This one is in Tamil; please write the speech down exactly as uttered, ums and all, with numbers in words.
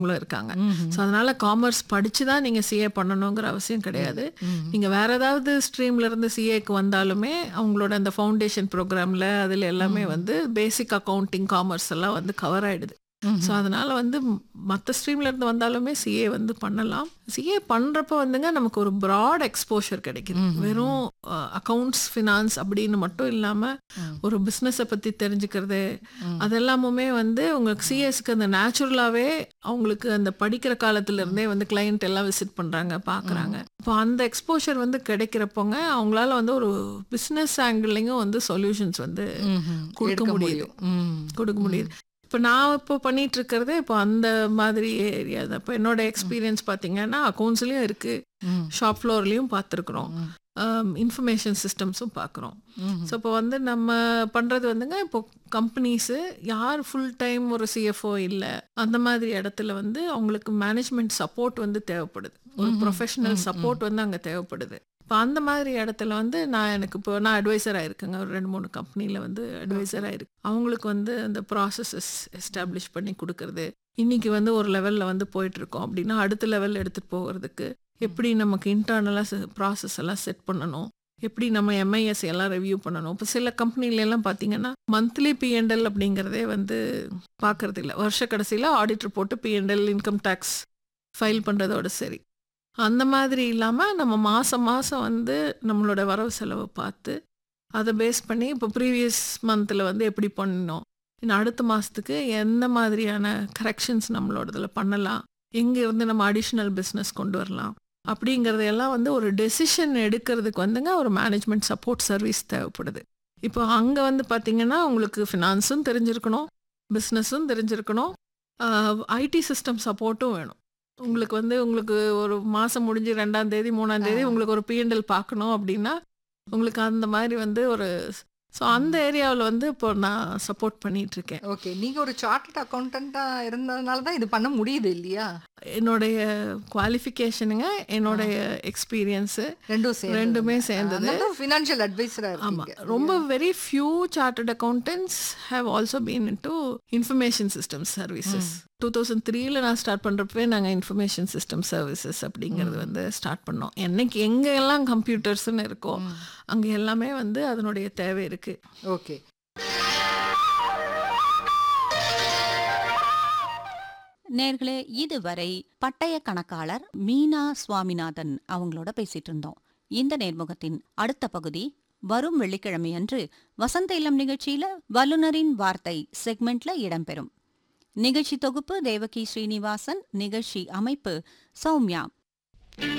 இருக்காங்க. ம்ஹ்ம். ஸோ அதனால காமர்ஸ் படிச்சு தான் நீங்க சிஏ பண்ணணுங்கிற அவசியம் கிடையாது. ம். நீங்க வேற ஏதாவது ஸ்ட்ரீம்ல இருந்து சிஏக்கு வந்தாலுமே அவங்களோட அந்த ஃபவுண்டேஷன் ப்ரோக்ராம்ல அதில் எல்லாமே வந்து பேசிக் அக்கவுண்டிங் காமர்ஸ் எல்லாம் வந்து கவர் ஆயிடுது. ஸோ ம்ஹ்ம். அதனால வந்து மற்ற ஸ்ட்ரீம்ல இருந்து வந்தாலுமே சிஏ வந்து பண்ணலாம். சிஏ பண்றப்ப வந்துங்க நமக்கு ஒரு ப்ராட் எக்ஸ்போஷர் கிடைக்குது. ம்ஹ்ம். வெறும் அக்கவுண்ட்ஸ் ஃபினான்ஸ் அப்படின்னு மட்டும் இல்லாம ம். ஒரு பிஸ்னஸை பத்தி தெரிஞ்சுக்கிறது ம். அதெல்லாமுமே வந்து உங்களுக்கு சிஎஸ்க்கு அந்த நேச்சுரலாவே அவங்களுக்கு அந்த படிக்கிற காலத்துல இருந்தே வந்து கிளையண்ட் எல்லாம் விசிட் பண்றாங்க பார்க்கறாங்க. இப்போ அந்த எக்ஸ்போஷர் வந்து கிடைக்கிறப்போங்க அவங்களால வந்து ஒரு பிஸ்னஸ் ஆங்கிள்லையும் வந்து சொல்யூஷன்ஸ் வந்து ம்ஹ்ம். கொடுக்க எடுக்க முடியுது முடியும். ம். கொடுக்க முடியுது. இப்போ நான் இப்போ பண்ணிட்டு இருக்கிறதே இப்போ அந்த மாதிரி ஏரியா தான். இப்போ என்னோட எக்ஸ்பீரியன்ஸ் பார்த்தீங்கன்னா அக்கௌண்ட்ஸ்லயும் இருக்கு, ம். ஷாப் ஃப்ளோர்லயும் பார்த்துருக்குறோம், ம். இன்ஃபர்மேஷன் சிஸ்டம்ஸும் பார்க்குறோம். ம்ஹ்ம். ஸோ இப்போ வந்து நம்ம பண்ணுறது வந்துங்க இப்போ கம்பெனிஸு யார் ஃபுல் டைம் ஒரு சிஎஃப்ஓ இல்லை அந்த மாதிரி இடத்துல வந்து அவங்களுக்கு மேனேஜ்மெண்ட் சப்போர்ட் வந்து தேவைப்படுது. ஒரு ப்ரொஃபஷனல் சப்போர்ட் வந்து அங்கே தேவைப்படுது. இப்போ அந்த மாதிரி இடத்துல வந்து நான் எனக்கு இப்போ நான் அட்வைசராக இருக்கேங்க. ஒரு ரெண்டு மூணு கம்பெனியில் வந்து அட்வைசராக இருக்கு. அவங்களுக்கு வந்து அந்த ப்ராசஸஸ் எஸ்டாப்ளிஷ் பண்ணி கொடுக்கறது, இன்னைக்கு வந்து ஒரு லெவலில் வந்து போயிட்டுருக்கோம் அப்படின்னா அடுத்த லெவலில் எடுத்துகிட்டு போகிறதுக்கு எப்படி நமக்கு இன்டர்னலாக ப்ராசஸ் எல்லாம் செட் பண்ணணும், எப்படி நம்ம எம்ஐஎஸ் எல்லாம் ரிவ்யூ பண்ணணும். இப்போ சில கம்பெனிலெல்லாம் பார்த்தீங்கன்னா மந்த்லி பிஎன்எல் அப்படிங்கிறதே வந்து பார்க்கறது இல்லை. வருஷ கடைசியில் ஆடிட்டர் போட்டு பிஎன்எல் இன்கம் டேக்ஸ் ஃபைல் பண்ணுறதோட சரி. அந்த மாதிரி இல்லாமல் நம்ம மாதம் மாதம் வந்து நம்மளோட வரவு செலவை பார்த்து அதை பேஸ் பண்ணி இப்போ ப்ரீவியஸ் மந்தில் வந்து எப்படி பண்ணணும், இன்னும் அடுத்த மாதத்துக்கு எந்த மாதிரியான கரெக்ஷன்ஸ் நம்மளோட இதில் பண்ணலாம், எங்கே இருந்து நம்ம அடிஷ்னல் பிஸ்னஸ் கொண்டு வரலாம் அப்படிங்கிறதையெல்லாம் வந்து ஒரு டெசிஷன் எடுக்கிறதுக்கு வந்துங்க ஒரு மேனேஜ்மெண்ட் சப்போர்ட் சர்வீஸ் தேவைப்படுது. இப்போ அங்கே வந்து பார்த்திங்கன்னா உங்களுக்கு ஃபினான்ஸும் தெரிஞ்சிருக்கணும், பிஸ்னஸும் தெரிஞ்சிருக்கணும், ஐடி சிஸ்டம் சப்போர்ட்டும் வேணும். உங்களுக்கு வந்து உங்களுக்கு ஒரு மாதம் முடிஞ்சு ரெண்டாம் தேதி மூணாம் தேதி உங்களுக்கு ஒரு பிஎன்எல் பார்க்கணும் அப்படின்னா உங்களுக்கு அந்த மாதிரி வந்து ஒரு ஸோ அந்த ஏரியாவில் வந்து இப்போ நான் சப்போர்ட் பண்ணிட்டு இருக்கேன். ஓகே. நீங்க ஒரு சார்ட்டர்ட் அக்கவுண்டண்டா இருந்ததுனால தான் இது பண்ண முடியுது இல்லையா? என்னுடைய குவாலிஃபிகேஷனுங்க என்னுடைய எக்ஸ்பீரியன்ஸு ரெண்டும் சேர்ந்து ரெண்டுமே சேர்ந்தது. ஃபினான்ஷியல் அட்வைசரா ஆமாம், இருக்கீங்க. ரொம்ப very few chartered accountants have also been in to information system services. Two thousand த்ரீல நான் ஸ்டார்ட் பண்ணுறப்பவே நாங்கள் இன்ஃபர்மேஷன் சிஸ்டம் சர்வீசஸ் அப்படிங்கிறது வந்து ஸ்டார்ட் பண்ணோம். என்னைக்கு எங்கெல்லாம் கம்ப்யூட்டர்ஸ்ன்னு இருக்கோ அங்கே எல்லாமே வந்து அதனுடைய தேவை இருக்குது. ஓகே. நேர்களே, இதுவரை பட்டய கணக்காளர் மீனா சுவாமிநாதன் அவங்களோட பேசிட்டு இருந்தோம். இந்த நேர்முகத்தின் அடுத்த பகுதி வரும் வெள்ளிக்கிழமை அன்று வசந்த இல்லம் நிகழ்ச்சியில வல்லுனரின் வார்த்தை செக்மெண்ட்ல இடம்பெறும். நிகழ்ச்சி தொகுப்பு தேவகி ஸ்ரீனிவாசன், நிகழ்ச்சி அமைப்பு சௌமியா.